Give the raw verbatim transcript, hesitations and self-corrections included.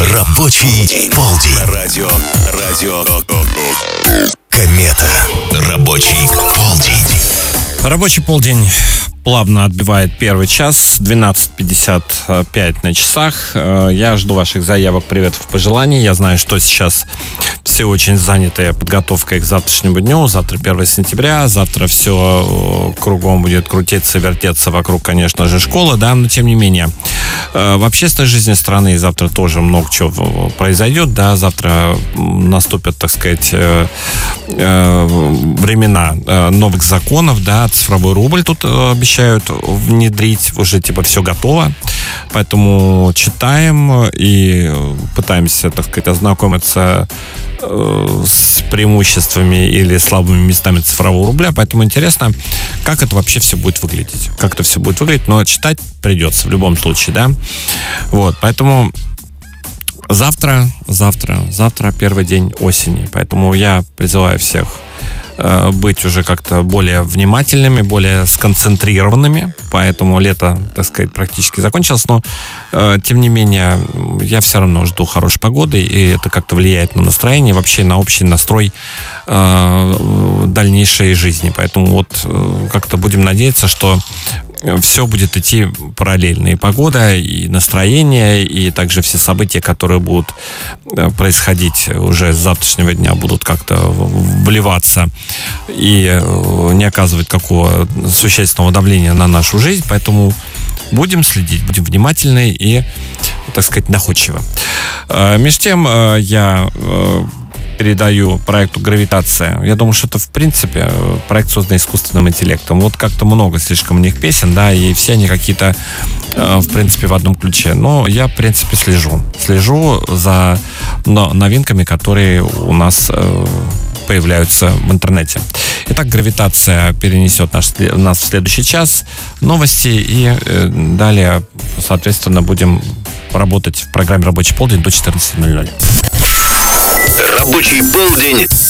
Рабочий полдень. Радио, радио, Комета. Рабочий полдень. Рабочий полдень плавно отбивает первый час, двенадцать пятьдесят пять на часах. Я жду ваших заявок, приветов, пожеланий. Я знаю, что сейчас все очень заняты подготовкой к завтрашнему дню. Завтра первое сентября, завтра все кругом будет крутиться, вертеться вокруг, конечно же, школы, да, но тем не менее. В общественной жизни страны завтра тоже много чего произойдет, да, завтра наступят, так сказать, времена новых законов, да, цифровой рубль тут обещают внедрить, уже типа все готово, поэтому читаем и пытаемся, так сказать, ознакомиться с преимуществами или слабыми местами цифрового рубля, поэтому интересно, как это вообще все будет выглядеть, как это все будет выглядеть, но читать придется в любом случае, да, вот, поэтому завтра, завтра, завтра первый день осени, поэтому я призываю всех быть уже как-то более внимательными, более сконцентрированными, поэтому лето, так сказать, практически закончилось, но э, тем не менее я все равно жду хорошей погоды, и это как-то влияет на настроение, вообще на общий настрой э, дальнейшей жизни, поэтому вот э, как-то будем надеяться, что все будет идти параллельно. И погода, и настроение, и также все события, которые будут происходить уже с завтрашнего дня, будут как-то вливаться и не оказывать какого существенного давления на нашу жизнь. Поэтому будем следить, будем внимательны и, так сказать, находчивы. Между тем, я передаю проекту «Гравитация». Я думаю, что это, в принципе, проект, созданный искусственным интеллектом. Вот как-то много слишком у них песен, да, и все они какие-то, в принципе, в одном ключе. Но я, в принципе, слежу. Слежу за новинками, которые у нас появляются в интернете. Итак, «Гравитация» перенесет наш, нас в следующий час. Новости и далее, соответственно, будем работать в программе «Рабочий полдень» до четырнадцати ноль ноль. Рабочий полдень